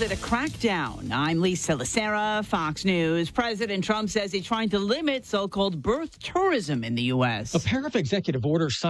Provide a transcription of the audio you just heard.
it a crackdown? I'm Lisa Lacera, Fox News. President Trump says he's trying to limit so-called birth tourism in the U.S. A pair of executive orders